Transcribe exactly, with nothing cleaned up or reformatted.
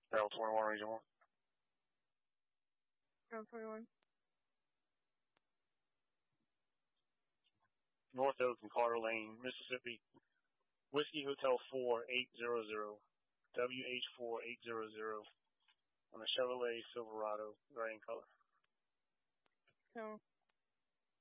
L twenty-one Region one. L twenty-one. North Oak and Carter Lane, Mississippi. Whiskey Hotel four eight zero zero, W H four eight zero zero, on a Chevrolet Silverado, gray in color. So.